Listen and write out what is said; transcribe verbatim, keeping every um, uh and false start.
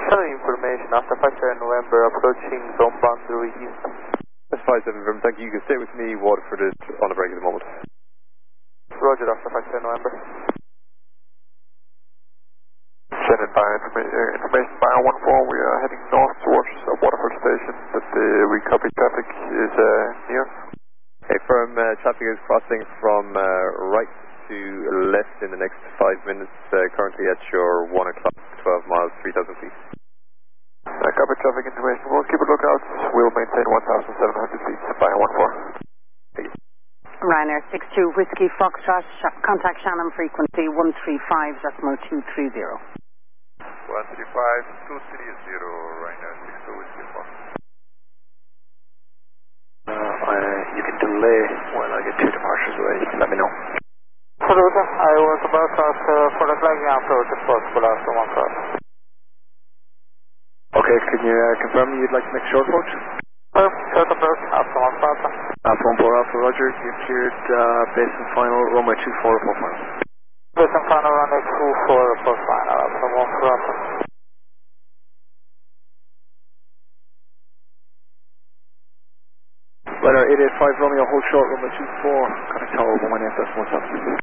Can information after five seven November approaching zone boundary east. That's five seven November, thank you. You can stay with me. Waterford is on a break at the moment. Roger after five seven November. Sending by informa- uh, information by one four, we are heading north towards uh, Waterford Station, but uh, we copy traffic is uh, near. Okay, firm uh, traffic is crossing from uh, right to left in the next five minutes, uh, currently at your one o'clock, twelve miles, three thousand feet. Uh, copy traffic information, we'll keep a lookout, we'll maintain one thousand seven hundred feet by one four. Thank you. Ryanair six two Whiskey Foxtrot, sh- contact Shannon frequency one three five decimal two three zero. one three five two three zero, Ryanair six two Whiskey Fox. Uh, I, you can delay while I get two departures away, you can let me know. Roger, I was about to ask uh, for the flagging approach if possible after one cross. Okay, can you uh, confirm you'd like to make short approach? Uh, short approach after one cross. Alpha one four Alpha Roger, you've cleared uh, base and final, runway two four, report final. Base and final runway two four, report final after one cross. Ryanair eight eight five Romeo, hold short, runway two four, contact tower one one eight decimal seven.